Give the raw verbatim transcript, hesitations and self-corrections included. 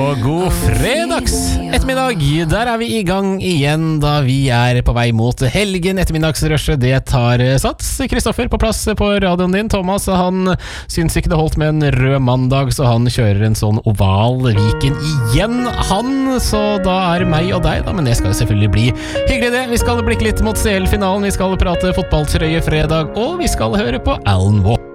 Og god fredags ettermiddag, der er vi i gang igjen da vi er på vei mot helgen. Ettermiddagsrushet, det tar sats. Kristoffer på plass på radioen din. Thomas, han syns ikke det holdt med en rød mandag, så han kjører en sånn oval Viken igjen, han. Så da er det meg og deg da, men det skal selvfølgelig bli hyggelig det. Vi skal blikke litt mot C L-finalen, vi skal prate fotballtrøye fredag, og vi skal høre på Alan Walker.